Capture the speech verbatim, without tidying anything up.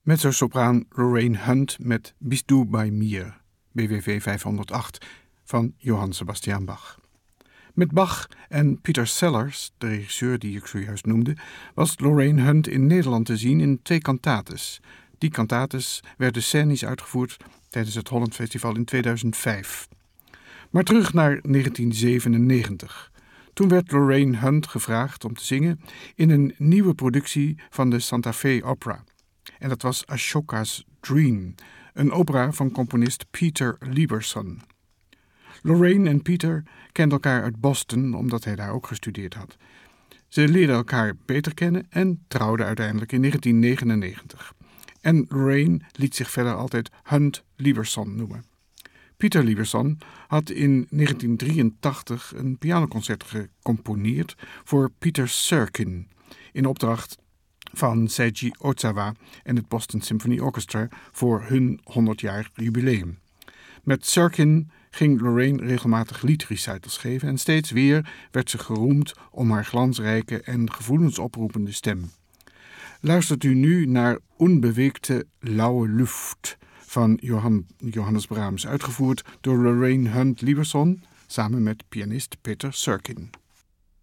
mezzosopraan Lorraine Hunt met Bist du bei mir, B W V vijfhonderdacht, van Johann Sebastian Bach. Met Bach en Peter Sellers, de regisseur die ik zojuist noemde, was Lorraine Hunt in Nederland te zien in twee cantates. Die cantates werden scenisch uitgevoerd tijdens het Holland Festival in tweeduizend vijf. Maar terug naar negentien zevenennegentig. Toen werd Lorraine Hunt gevraagd om te zingen in een nieuwe productie van de Santa Fe Opera. En dat was Ashoka's Dream, een opera van componist Peter Lieberson. Lorraine en Peter kenden elkaar uit Boston, omdat hij daar ook gestudeerd had. Ze leerden elkaar beter kennen en trouwden uiteindelijk in negentien negenennegentig. En Lorraine liet zich verder altijd Hunt Lieberson noemen. Peter Lieberson had in negentien drieëntachtig een pianoconcert gecomponeerd voor Peter Serkin in opdracht van Seiji Ozawa en het Boston Symphony Orchestra voor hun honderdjarig jubileum. Met Serkin ging Lorraine regelmatig liedrecitals geven en steeds weer werd ze geroemd om haar glansrijke en gevoelensoproepende stem. Luistert u nu naar Unbewegte Laue Luft van Johann, Johannes Brahms, uitgevoerd door Lorraine Hunt Lieberson samen met pianist Peter Serkin.